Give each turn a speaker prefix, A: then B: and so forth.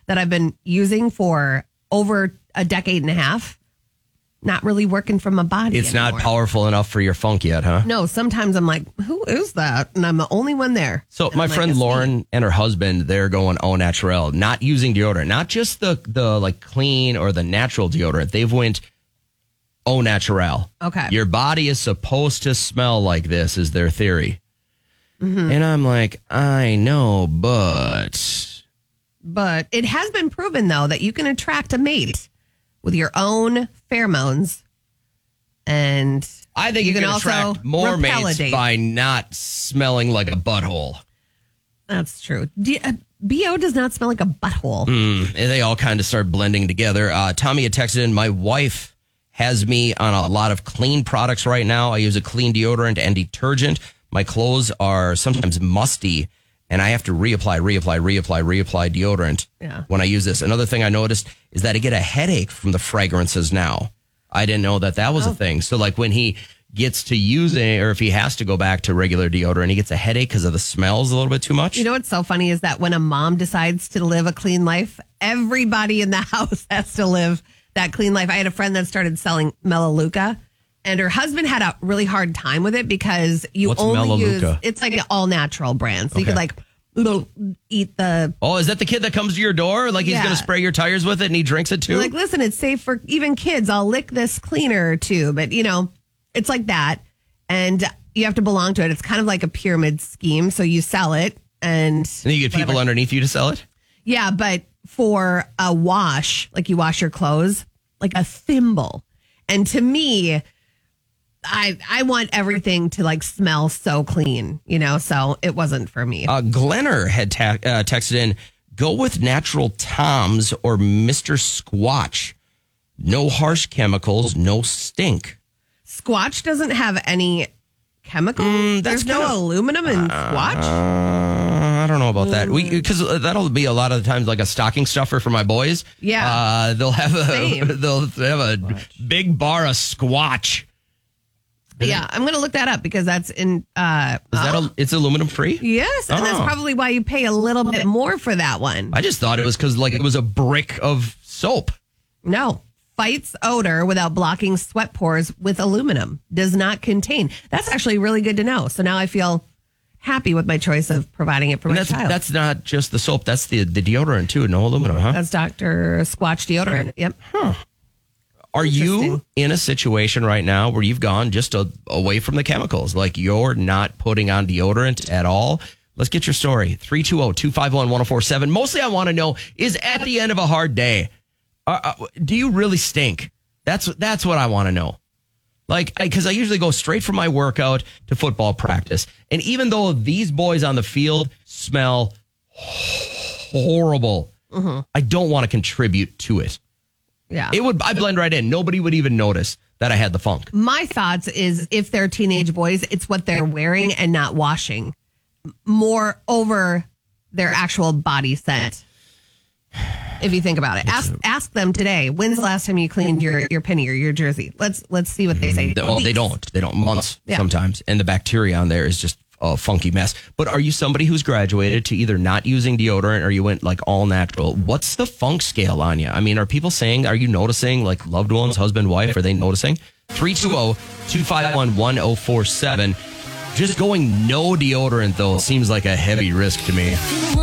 A: that I've been using for over a decade and a half, not really working for my body
B: It's
A: anymore.
B: not powerful enough for your funk yet, huh?
A: No, sometimes I'm like, who is that? And I'm the only one there.
B: So
A: And
B: my
A: I'm like,
B: friend
A: "It's me."
B: Lauren and her husband, they're going au naturel, not using deodorant, not just the like clean or the natural deodorant. They've went au naturel.
A: Okay.
B: Your body is supposed to smell like this is their theory.
A: Mm-hmm.
B: And I'm like, I know, but
A: it has been proven, though, that you can attract a mate with your own pheromones. And
B: I think you can
A: also
B: attract more
A: repel a
B: mates
A: date.
B: by not smelling like a butthole.
A: That's true. BO does not smell like a butthole.
B: And they all kind of start blending together. Tommy had texted in, my wife has me on a lot of clean products right now. I use a clean deodorant and detergent. My clothes are sometimes musty, and I have to reapply deodorant when I use this. Another thing I noticed is that I get a headache from the fragrances now. I didn't know that was a thing. So like when he gets to using, or if he has to go back to regular deodorant, he gets a headache because of the smells a little bit too much.
A: You know what's so funny is that when a mom decides to live a clean life, everybody in the house has to live that clean life. I had a friend that started selling Melaleuca, and her husband had a really hard time with it because you
B: What's
A: only use,
B: Melaleuca?
A: it's like an all natural brand. So you
B: Okay.
A: could like eat the,
B: Oh, is that the kid that comes to your door? Like he's
A: Yeah.
B: going to spray your tires with it and he drinks it too?
A: you're like, listen, it's safe for even kids. I'll lick this cleaner too. But it's like that. And you have to belong to it. It's kind of like a pyramid scheme. So you sell it and
B: And you get people underneath you to sell it?
A: yeah, but for a wash, like you wash your clothes, like a thimble. And to me, I want everything to like smell so clean, so it wasn't for me.
B: Glenner had texted in, go with Natural Toms or Mr. Squatch. No harsh chemicals, no stink.
A: Squatch doesn't have any chemicals. There's no aluminum in Squatch.
B: I don't know about that. Because that'll be a lot of the times like a stocking stuffer for my boys.
A: Yeah.
B: They'll have
A: Same.
B: a big bar of Squatch.
A: Yeah, I'm going to look that up because that's in.
B: It's aluminum free?
A: Yes, and that's probably why you pay a little bit more for that one.
B: I just thought it was because it was a brick of soap.
A: No. Fights odor without blocking sweat pores with aluminum. Does not contain. That's actually really good to know. So now I feel happy with my choice of providing it for my child.
B: That's not just the soap. That's the deodorant too. No aluminum, huh?
A: That's Dr. Squatch deodorant. Yep.
B: Are you in a situation right now where you've gone just away from the chemicals? Like you're not putting on deodorant at all? Let's get your story. 320-251-1047. Mostly I want to know is at the end of a hard day, do you really stink? That's what I want to know. Like, because I usually go straight from my workout to football practice. And even though these boys on the field smell horrible, I don't want to contribute to it.
A: Yeah.
B: I blend right in. Nobody would even notice that I had the funk.
A: My thoughts is if they're teenage boys, it's what they're wearing and not washing more over their actual body scent. If you think about it, ask them today. When's the last time you cleaned your penny or your jersey? Let's see what they say.
B: Well, they don't. They don't. Months sometimes. And the bacteria on there is just a funky mess. But are you somebody who's graduated to either not using deodorant or you went like all natural? What's the funk scale on you? I mean, are people saying, are you noticing like loved ones, husband, wife? Are they noticing? 320-251-1047. Just going no deodorant, though, seems like a heavy risk to me.